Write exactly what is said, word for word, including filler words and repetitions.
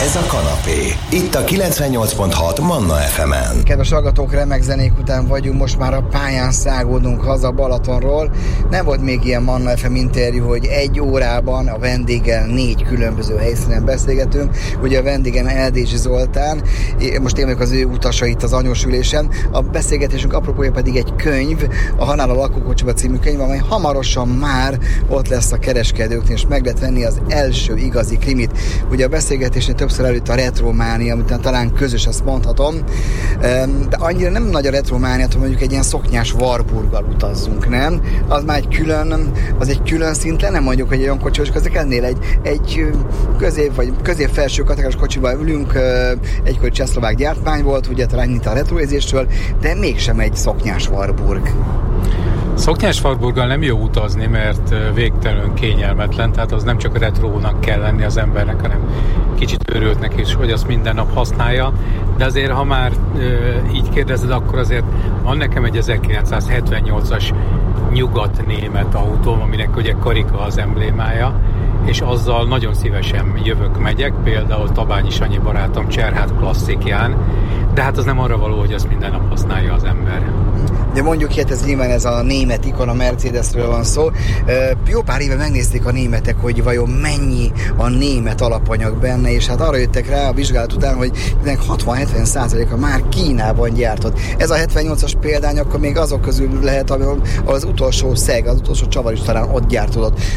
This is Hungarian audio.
Ez a kanapé. Itt a kilencvennyolc pont hat Manna ef emen. Kedves hallgatók, remek zenék után vagyunk, most már a pályán szágódunk haza Balatonról. Nem volt még ilyen Manna ef em interjú, hogy egy órában a vendéggel négy különböző helyszínen beszélgetünk. Ugye a vendégem Eldési Zoltán, most én vagyok az ő utasa itt az anyós ülésen. A beszélgetésünk apropója pedig egy könyv, a Halál a lakókocsiba című könyv, amely hamarosan már ott lesz a kereskedőknél, és meg lehet venni az első igazi krimit. Ugye a beszélgetésnél többször előtt a retrománia, amit talán közös, azt mondhatom, de annyira nem nagy a retrománia, hogy mondjuk egy ilyen szoknyás Warburggal utazzunk, nem? Az már egy külön, az egy külön szint lenne, mondjuk, hogy egy olyan kocsi, és azért ennél egy, egy közép, vagy közép-felső kategóriás kocsiban ülünk, egykor csehszlovák gyártmány volt, ugye talán nyit a retroézésről, de mégsem egy szoknyás Warburg. Szoknyás Warburggal nem jó utazni, mert végtelenül kényelmetlen, tehát az nem csak retrónak kell lenni az embernek, hanem kicsit őrültnek is, hogy azt minden nap használja. De azért, ha már e, így kérdezed, akkor azért van nekem egy ezerkilencszázhetvennyolcas nyugat-német autóm, aminek ugye karika az emblémája, és azzal nagyon szívesen jövök, megyek, például Tabányi Sanyi barátom Cserhát klasszikján, de hát az nem arra való, hogy azt minden nap használja az ember. De mondjuk, hát ez nyilván ez a német ikon, a Mercedesről van szó. Jó pár éve megnézték a németek, hogy vajon mennyi a német alapanyag benne, és hát arra jöttek rá a vizsgálat után, hogy hatvan-hetven százaléka már Kínában gyártott. Ez a hetvennyolcas példány akkor még azok közül lehet, ahol az utolsó szeg, az utolsó csavar is talán ott gyártódott.